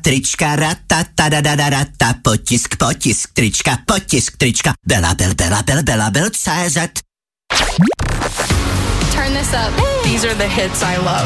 trička, rata, potisk, trička, Bela, CZ. Turn this up. These are the hits I love.